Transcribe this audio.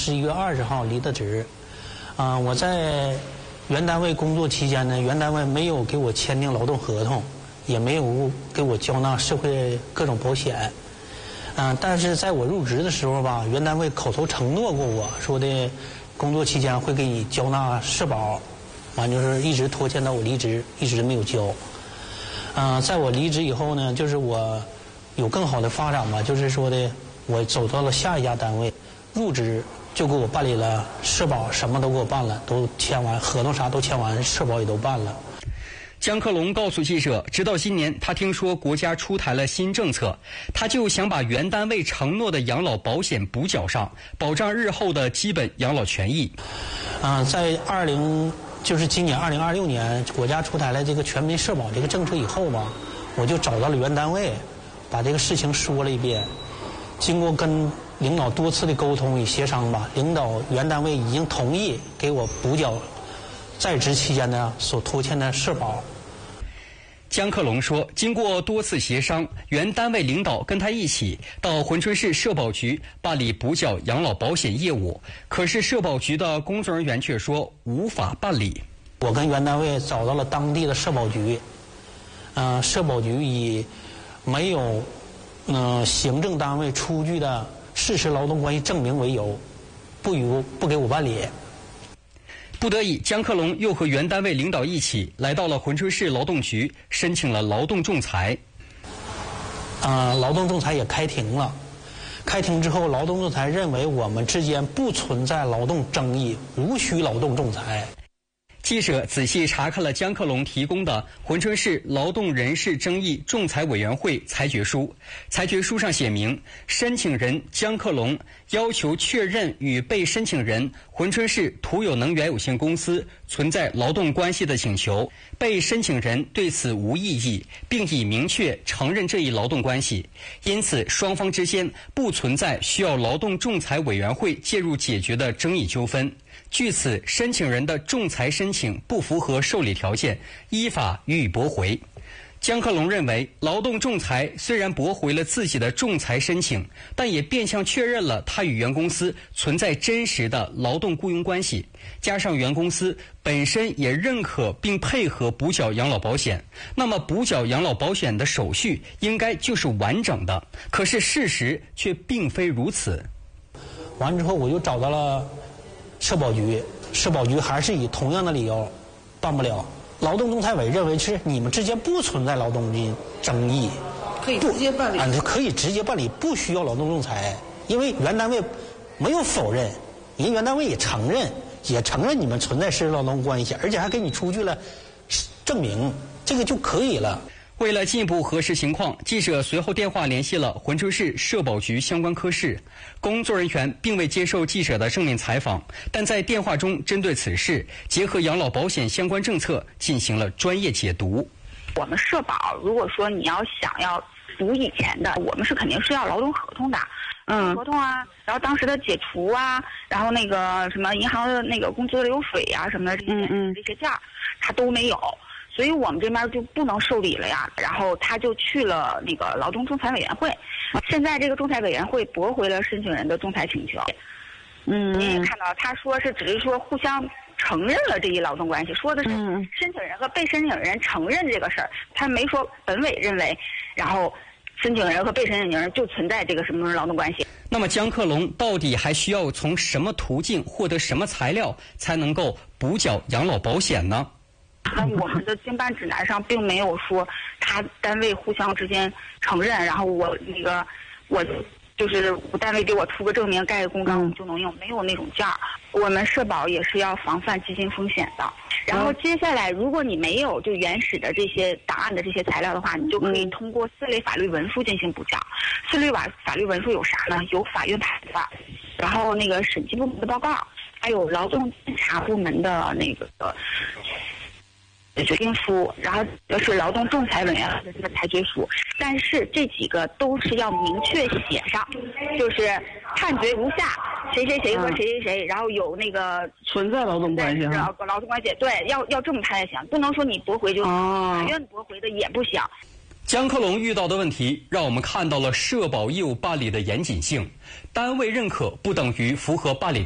11月20号离的职。我在原单位工作期间呢，原单位没有给我签订劳动合同，也没有给我交纳社会各种保险。但是在我入职的时候吧，原单位口头承诺过我说的，工作期间会给你交纳社保，完就是一直拖欠到我离职，一直没有交。在我离职以后呢，就是我有更好的发展吧，就是说的我走到了下一家单位，入职就给我办理了社保，什么都给我办了，都签完合同啥都签完，社保也都办了。 江克龙告诉记者，直到今年他听说国家出台了新政策，他就想把原单位承诺的养老保险补缴上，保障日后的基本养老权益。 在就是今年2026年国家出台了这个全民社保这个政策以后吧，我就找到了原单位，把这个事情说了一遍。经过跟领导多次的沟通与协商吧，领导原单位已经同意给我补缴在职期间呢所拖欠的社保。 江克龙说，经过多次协商，原单位领导跟他一起到珲春市社保局办理补缴养老保险业务，可是社保局的工作人员却说无法办理。 我跟原单位找到了当地的社保局，社保局以没有行政单位出具的事实劳动关系证明为由，不给我办理。 不得已，江克龙又和原单位领导一起来到了珲春市劳动局，申请了劳动仲裁。 劳动仲裁也开庭了。开庭之后，劳动仲裁认为我们之间不存在劳动争议，无需劳动仲裁。 记者仔细查看了江克龙提供的珲春市劳动人事争议仲裁委员会裁决书。裁决书上写明，申请人江克龙要求确认与被申请人珲春市土有能源有限公司存在劳动关系的请求，被申请人对此无异议，并已明确承认这一劳动关系，因此双方之间不存在需要劳动仲裁委员会介入解决的争议纠纷。据此，申请人的仲裁申请不符合受理条件，依法予以驳回。江克龙认为，劳动仲裁虽然驳回了自己的仲裁申请，但也变相确认了他与原公司存在真实的劳动雇佣关系，加上原公司本身也认可并配合补缴养老保险，那么补缴养老保险的手续应该就是完整的。可是事实却并非如此。 完之后，我又找到了社保局，社保局还是以同样的理由办不了。劳动仲裁委认为是你们之间不存在劳动争议， 可以直接办理。 可以直接办理，不需要劳动仲裁，因为原单位没有否认，人原单位也承认你们存在事实劳动关系，而且还给你出具了证明，这个就可以了。 为了进一步核实情况，记者随后电话联系了珲春市社保局相关科室，工作人员并未接受记者的正面采访，但在电话中针对此事，结合养老保险相关政策进行了专业解读。 我们社保如果说你要想要补以前的，我们是肯定是要劳动合同的，合同啊，然后当时的解除啊，然后那个什么银行的那个工资流水啊什么的这些价，他都没有。所以我们这边就不能受理了呀，然后他就去了那个劳动仲裁委员会，现在这个仲裁委员会驳回了申请人的仲裁请求。您也看到，他说是只是说互相承认了这一劳动关系，说的是申请人和被申请人承认这个事儿，他没说本委认为，然后申请人和被申请人就存在这个什么劳动关系。 那么江克龙到底还需要从什么途径获得什么材料才能够补缴养老保险呢？ 那我们的经办指南上并没有说他单位互相之间承认，然后我就是我单位给我出个证明盖个公章就能用，没有那种件儿。我们社保也是要防范基金风险的。然后接下来，如果你没有就原始的这些档案的这些材料的话，你就可以通过4类法律文书进行补缴。4类法律文书有啥呢？有法院判罚，然后那个审计部门的报告，还有劳动监察部门的那个决定书，然后是劳动仲裁委员会的这个裁决书，但是这几个都是要明确写上，就是判决如下，谁谁谁和谁谁谁，然后有那个存在劳动关系哈， 劳动关系，对，要这么判才行，不能说你驳回就法院驳回的也不行。 江克龙遇到的问题，让我们看到了社保业务办理的严谨性，单位认可不等于符合办理